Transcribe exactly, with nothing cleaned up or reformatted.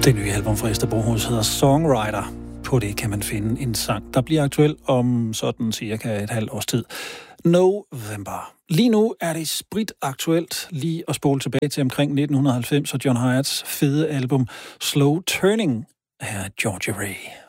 Det nye album fra Ester Brohus hedder Songwriter. På det kan man finde en sang, der bliver aktuel om sådan cirka et halvt års tid. November. Lige nu er det sprit aktuelt lige at spole tilbage til omkring nitten halvfems og John Hyatts fede album Slow Turning. Her er Georgia Ray.